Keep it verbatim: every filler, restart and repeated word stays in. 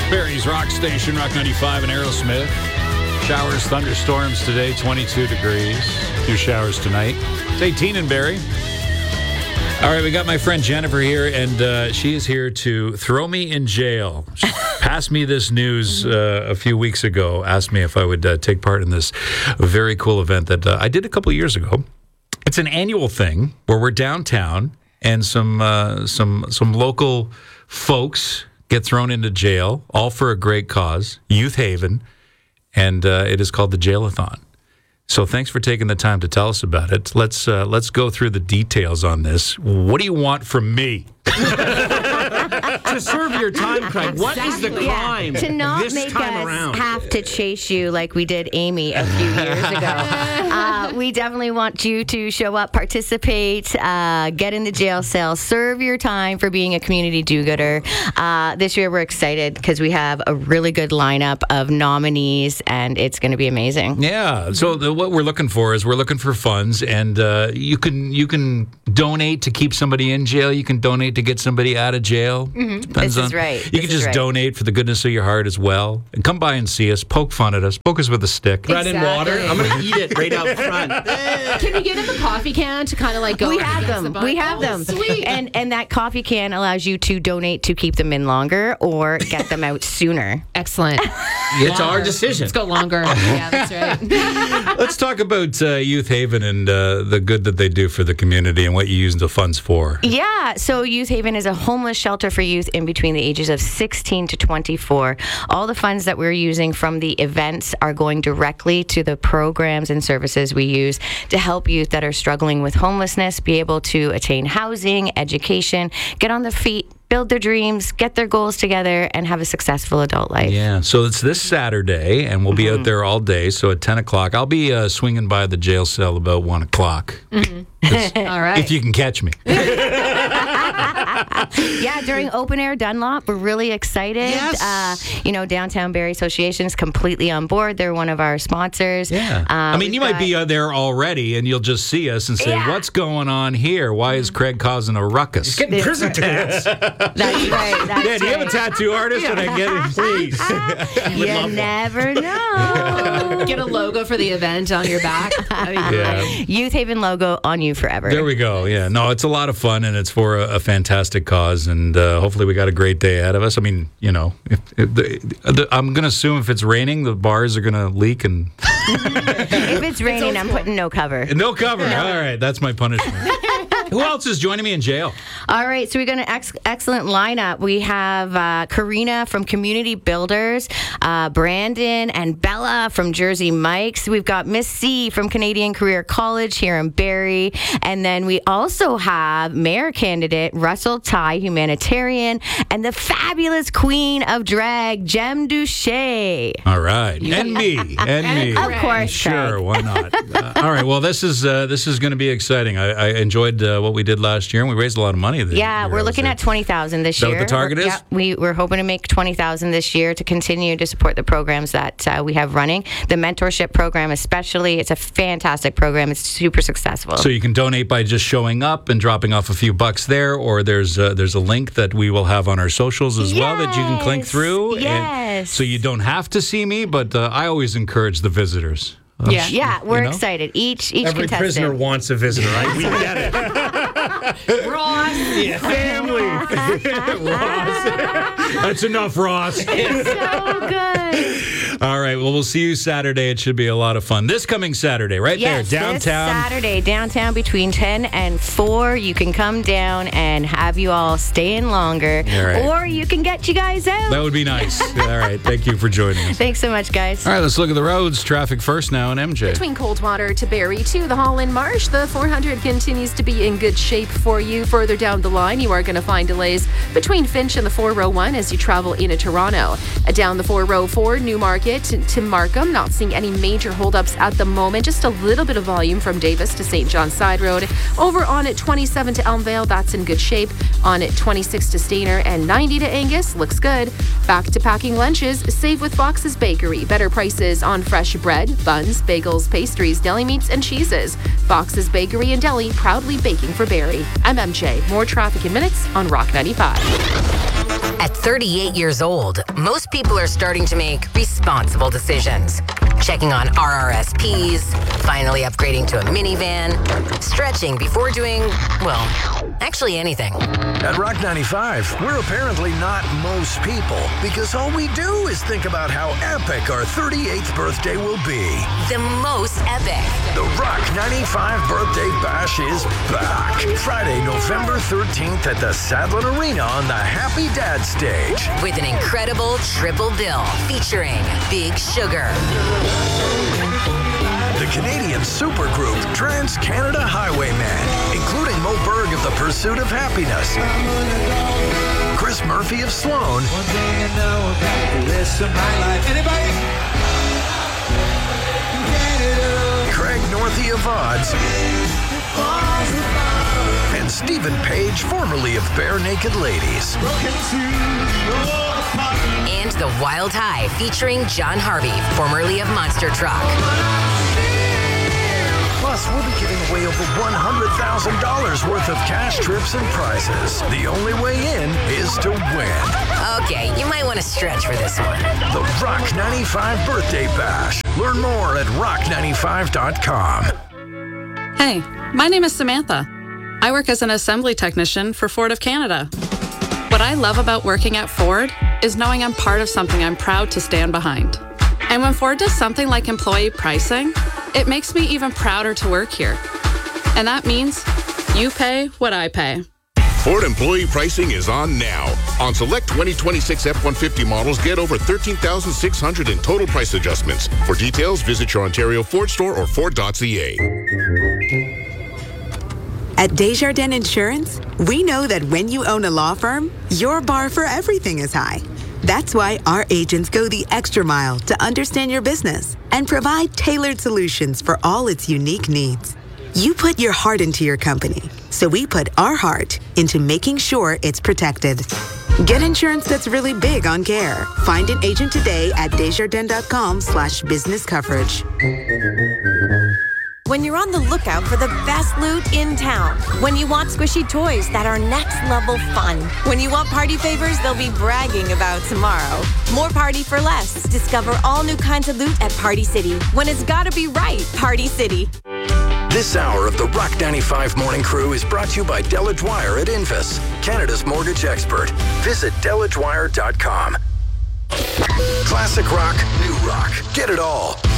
Barrie's Rock Station, Rock ninety-five and Aerosmith. Showers, thunderstorms today, twenty-two degrees. A few showers tonight. It's eighteen in Barrie. All right, we got my friend Jennifer here, and uh, she is here to throw me in jail. She passed me this news uh, a few weeks ago, asked me if I would uh, take part in this very cool event that uh, I did a couple years ago. It's an annual thing where we're downtown, and some uh, some some local folks get thrown into jail, all for a great cause, Youth Haven, and uh, it is called the Jail-a-thon. So thanks for taking the time to tell us about it. Let's uh, let's go through the details on this. What do you want from me? To serve your time, Craig. What is the crime yeah. To not this make time us around? have to chase you like we did Amy a few years ago. uh, we definitely want you to show up, participate, uh, get in the jail cell, serve your time for being a community do-gooder. Uh, this year we're excited because we have a really good lineup of nominees, and it's going to be amazing. Yeah. So the, what we're looking for is we're looking for funds, and uh, you can you can donate to keep somebody in jail. You can donate to get somebody out of jail. Mm-hmm. Depends this on, is right. You this can just right. donate for the goodness of your heart as well. And come by and see us, poke fun at us, poke us with a stick. Bread Exactly. and water. I'm going to eat it right out front. Can you give them a coffee can to kind of like go? We up have against them. the We bar? have Oh, them. Sweet. And and that coffee can allows you to donate to keep them in longer or get them out sooner. Excellent. It's our decision. Let's go longer. Yeah, that's right. Let's talk about uh, Youth Haven and uh, the good that they do for the community and what you use the funds for. Yeah, so Youth Haven is a homeless shelter for youth in between the ages of sixteen to twenty-four. All the funds that we're using from the events are going directly to the programs and services we use to help youth that are struggling with homelessness be able to attain housing, education, get on their feet, build their dreams, get their goals together, and have a successful adult life. Yeah, so it's this Saturday, and we'll be Mm-hmm. out there all day. So at ten o'clock, I'll be uh, swinging by the jail cell about one o'clock. Mm-hmm. All right. If you can catch me. Yeah, during Open Air Dunlop, we're really excited. Yes. Uh, you know, Downtown Barrie Association is completely on board. They're one of our sponsors. Yeah. Uh, I mean, we've you might got- be uh, there already, and you'll just see us and say, Yeah. what's going on here? Why is Craig causing a ruckus? Getting prison tickets. That's right. That's Yeah, do you have a right. tattoo artist that I can get it, please? You love one. never know. Get a logo for the event on your back. That'd be Yeah. great. Youth Haven logo on you forever. There we go. Yeah, no, it's a lot of fun, and it's for a, a fantastic cause, and uh, hopefully we got a great day ahead of us. I mean, you know, if, if the, the, I'm going to assume if it's raining, the bars are going to leak and If it's raining, old I'm school. putting no cover. no cover. All right, that's my punishment. Who else is joining me in jail? All right, so we got an ex- excellent lineup. We have uh, Karina from Community Builders, uh, Brandon and Bella from Jersey Mike's. We've got Miss C from Canadian Career College here in Barrie. And then we also have Mayor candidate Russell Ty, humanitarian, and the fabulous queen of drag, Jem Duche. All right, and me, and me. Of course, Sure, Craig. why not? Uh, all right, well, this is uh, this is going to be exciting. I, I enjoyed uh, what we did last year, and we raised a lot of money. This Yeah, year, we're I was looking there. at twenty thousand this Is that year. what the target We're- is? Yeah, we, we're hoping to make twenty thousand this year to continue to support the programs that uh, we have running. The mentorship program, especially, it's a fantastic program. It's super successful. So you can donate by just showing up and dropping off a few bucks there, or there's uh, there's a link that we will have on our socials as well that you can click Yes, through. And yes. so you don't have to see me, but uh, I always encourage the visitors. Uh, Yeah. yeah, we're you know? excited. Each each Every contestant. prisoner wants a visitor, right? We get it. Ross. Yeah. Family. Ross. That's enough, Ross. So good. All right. Well, we'll see you Saturday. It should be a lot of fun. This coming Saturday, right Yes, there, this downtown. Saturday, downtown between ten and four. You can come down and have you all stay in longer, All right. or you can get you guys out. That would be nice. All right. Thank you for joining us. Thanks so much, guys. All right. Let's look at the roads. Traffic first now, and M J. Between Coldwater to Barrie to the Holland Marsh, the four hundred continues to be in good shape for you. Further down the line, you are going to find delays between Finch and the four oh one as you travel into Toronto. Uh, Down the four oh four, Newmarket to, to Markham, not seeing any major holdups at the moment. Just a little bit of volume from Davis to Saint John Side Road. Over on at twenty-seven to Elmvale, that's in good shape. On at twenty-six to Stainer and ninety to Angus, looks good. Back to packing lunches, save with Fox's Bakery. Better prices on fresh bread, buns, bagels, pastries, deli meats, and cheeses. Fox's Bakery and Deli, proudly baking for Barrie. I'm M J. More traffic in minutes on Rock ninety-five. At thirty-eight years old, most people are starting to make responsible decisions. Checking on R R S Ps, finally upgrading to a minivan, stretching before doing, well, actually anything. At Rock ninety-five, we're apparently not most people because all we do is think about how epic our thirty-eighth birthday will be. The most epic. The Rock ninety-five Birthday Bash is back. Friday, November thirteenth at the Sadlin Arena on the Happy Dad stage. With an incredible triple bill featuring Big Sugar, the Canadian supergroup Trans-Canada Highwaymen, including Mo Berg of The Pursuit of Happiness, Chris Murphy of Sloan, One thing I know about the rest of my life. Anybody? Craig Northey of Odds, and Stephen Page, formerly of Bare Naked Ladies. and The Wild High featuring John Harvey, formerly of Monster Truck. Plus, we'll be giving away over one hundred thousand dollars worth of cash, trips, and prizes. The only way in is to win. Okay, you might want to stretch for this one. The Rock ninety-five Birthday Bash. Learn more at rock ninety-five dot com. Hey, my name is Samantha. I work as an assembly technician for Ford of Canada. What I love about working at Ford is knowing I'm part of something I'm proud to stand behind. And when Ford does something like employee pricing, it makes me even prouder to work here. And that means you pay what I pay. Ford employee pricing is on now. On select twenty twenty-six F one fifty models, get over thirteen thousand six hundred dollars in total price adjustments. For details, visit your Ontario Ford store or Ford dot C A. At Desjardins Insurance, we know that when you own a law firm, your bar for everything is high. That's why our agents go the extra mile to understand your business and provide tailored solutions for all its unique needs. You put your heart into your company, so we put our heart into making sure it's protected. Get insurance that's really big on care. Find an agent today at desjardins.com slash business coverage. When you're on the lookout for the best loot in town. When you want squishy toys that are next level fun. When you want party favors they'll be bragging about tomorrow. More party for less. Discover all new kinds of loot at Party City. When it's gotta be right, Party City. This hour of the Rock ninety-five Morning Crew is brought to you by Delage Wire at Invus, Canada's mortgage expert. Visit delage wire dot com. Classic rock, new rock. Get it all.